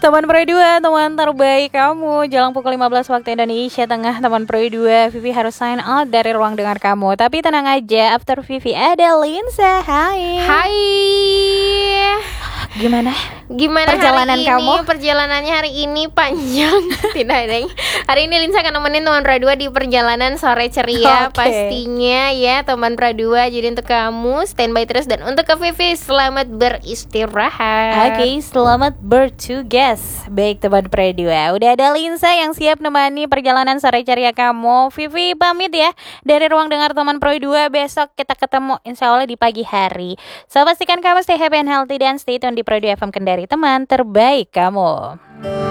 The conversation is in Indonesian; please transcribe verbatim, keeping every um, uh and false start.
Teman Pro dua, teman terbaik kamu. Jelang pukul lima belas waktu Indonesia Tengah, teman Pro dua, Vivi harus sign out dari ruang dengar kamu. Tapi tenang aja, after Vivi ada Linsa. Hai. Hai. Gimana? Gimana perjalanan hari ini? kamu? Perjalanannya hari ini panjang. Tidak, Deng. Hari ini Linsa akan nemenin teman Pro dua di perjalanan sore ceria. Oke. Pastinya ya, teman Pro dua. Jadi untuk kamu standby terus, dan untuk ke Vivi selamat beristirahat. Oke, selamat bertugas. Baik teman Pro dua, udah ada Linsa yang siap nemani perjalanan sore ceria kamu. Vivi pamit ya dari ruang dengar teman Pro dua. Besok kita ketemu insya Allah di pagi hari. So pastikan kamu stay happy and healthy dan stay tune di Pro dua F M Kendari, teman terbaik kamu.